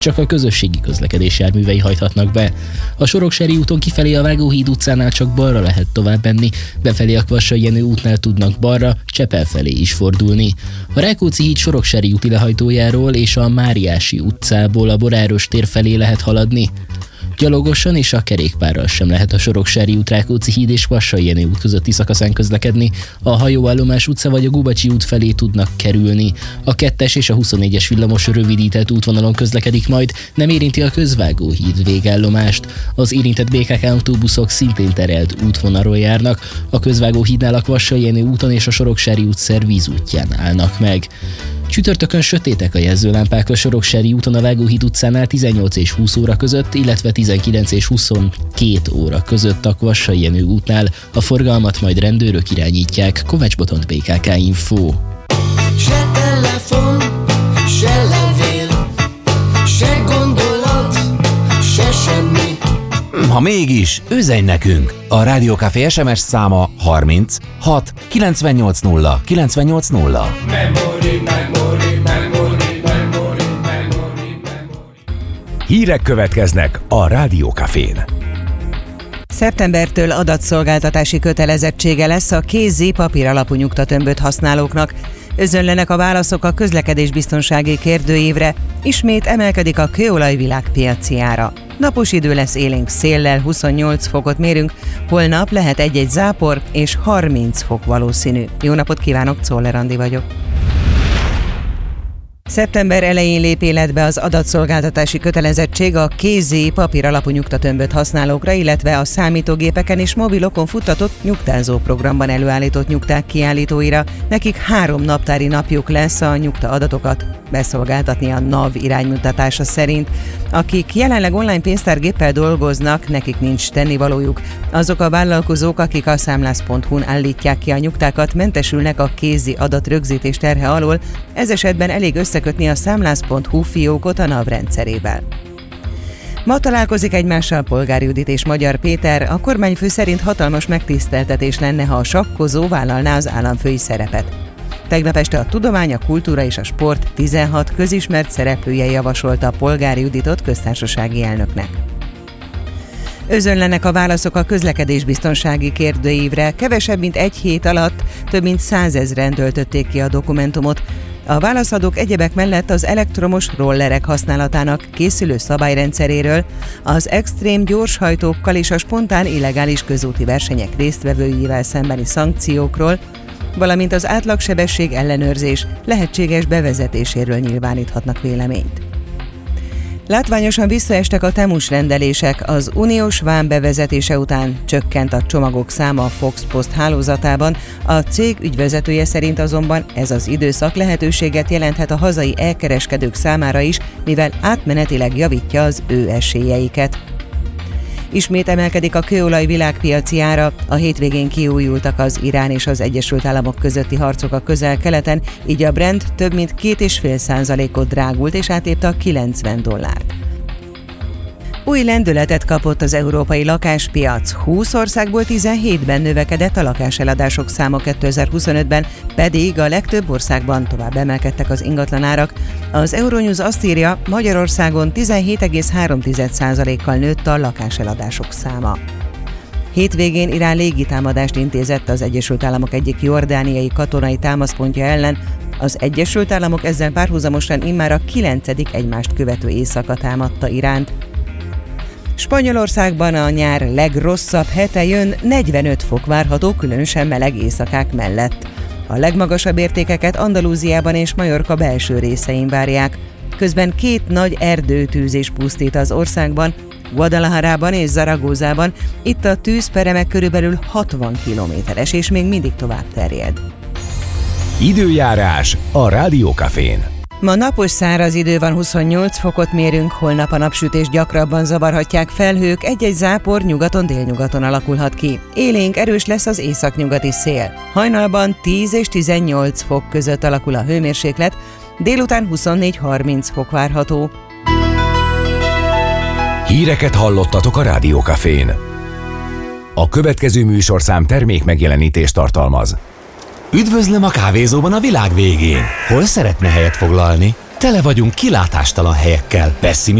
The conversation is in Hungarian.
csak a közösségi közlekedés járművei hajthatnak be. A Soroksári úton kifelé a Vágóhíd utcánál csak balra lehet tovább menni, befelé a Kvassai Jenő útnál tudnak balra, Csepel felé is fordulni. A Rákóczi híd Soroksári úti lehajtójáról és a Máriási utcából a Boráros tér felé lehet haladni. Gyalogosan és a kerékpárral sem lehet a Soroksári út, Rákóczi híd és Kvassai Jenő út közötti szakaszán közlekedni. A Hajóállomás utca vagy a Gubacsi út felé tudnak kerülni. A 2-es és a 24-es villamos rövidített útvonalon közlekedik majd, nem érinti a Közvágóhíd végállomást. Az érintett BKK autóbuszok szintén terelt útvonalról járnak, a Közvágóhídnál a Kvassai Jenő úton és a Soroksári út szervízútján állnak meg. Csütörtökön sötétek a jelzőlámpák a Soroksári úton a Vágóhíd utcánál 18 és 20 óra között, illetve 19 és 22 óra között a Kvassai Jenő útnál. A forgalmat majd rendőrök irányítják. Kovács Botont, BKK Info. Se telefon, se levél, se gondolat, se semmi. Ha mégis, üzenj nekünk! A Rádió Café SMS száma 30 6 980 980. Memory. Hírek következnek a Rádió Cafén. Szeptembertől adatszolgáltatási kötelezettsége lesz a kézi papíralapú nyugtatömböt használóknak. Özönlenek a válaszok a közlekedésbiztonsági kérdőívre, ismét emelkedik a kőolaj világpiaci ára. Napos idő lesz, élénk széllel, 28 fokot mérünk, holnap lehet egy-egy zápor és 30 fok valószínű. Jó napot kívánok, Czoller Andi vagyok. Szeptember elején lép életbe az adatszolgáltatási kötelezettség a kézi papíralapú nyugtatömböt használókra, illetve a számítógépeken és mobilokon futtatott nyugtázó programban előállított nyugták kiállítóira. Nekik 3 naptári napjuk lesz a nyugta adatokat beszolgáltatni a NAV iránymutatása szerint. Akik jelenleg online pénztárgéppel dolgoznak, nekik nincs tennivalójuk. Azok a vállalkozók, akik a számlász.hu-n állítják ki a nyugtákat, mentesülnek a kézi adatrögzítés terhe alól, ez esetben elég összekötni a számlász.hu fiókot a NAV rendszerével. Ma találkozik egymással Polgár Judit és Magyar Péter. A kormányfő szerint hatalmas megtiszteltetés lenne, ha a sakkozó vállalná az államfői szerepet. Tegnap este a tudomány, a kultúra és a sport 16 közismert szereplője javasolta a Polgár Juditot köztársasági elnöknek. Özönlenek a válaszok a közlekedésbiztonsági kérdőívre. Kevesebb mint egy hét alatt több mint 100 000-en töltötték ki a dokumentumot. A válaszadók egyebek mellett az elektromos rollerek használatának készülő szabályrendszeréről, az extrém gyorshajtókkal és a spontán illegális közúti versenyek résztvevőivel szembeni szankciókról, valamint az átlagsebesség ellenőrzés lehetséges bevezetéséről nyilváníthatnak véleményt. Látványosan visszaestek a Temus rendelések. Az uniós vám bevezetése után csökkent a csomagok száma a Fox Post hálózatában. A cég ügyvezetője szerint azonban ez az időszak lehetőséget jelenthet a hazai elkereskedők számára is, mivel átmenetileg javítja az ő esélyeiket. Ismét emelkedik a kőolaj világpiaci ára, a hétvégén kiújultak az Irán és az Egyesült Államok közötti harcok a Közel-Keleten, így a Brent több mint 2,5%-ot drágult és átépte a $90. Új lendületet kapott az európai lakáspiac. 20 országból 17-ben növekedett a lakáseladások száma 2025-ben, pedig a legtöbb országban tovább emelkedtek az ingatlanárak. Az Euronews azt írja, Magyarországon 17,3%-kal nőtt a lakáseladások száma. Hétvégén Irán légitámadást intézett az Egyesült Államok egyik jordániai katonai támaszpontja ellen. Az Egyesült Államok ezzel párhuzamosan immár a 9. egymást követő éjszaka támadta Iránt. Spanyolországban a nyár legrosszabb hete jön, 45 fok várható, különösen meleg éjszakák mellett. A legmagasabb értékeket Andalúziában és Majorka belső részein várják. Közben 2 nagy erdőtűzés pusztít az országban, Guadalajarában és Zaragozában. Itt a tűzperemek körülbelül 60 kilométeres és még mindig tovább terjed. Időjárás a Rádió Cafén. Ma napos száraz idő van, 28 fokot mérünk, holnap a napsütés gyakrabban zavarhatják felhők, egy-egy zápor nyugaton-délnyugaton alakulhat ki. Élénk erős lesz az északnyugati szél. Hajnalban 10 és 18 fok között alakul a hőmérséklet, délután 24-30 fok várható. Híreket hallottatok a Rádió Cafén. A következő műsorszám termék megjelenítést tartalmaz. Üdvözlöm a kávézóban a világ végén. Hol szeretne helyet foglalni? Tele vagyunk kilátástalan helyekkel,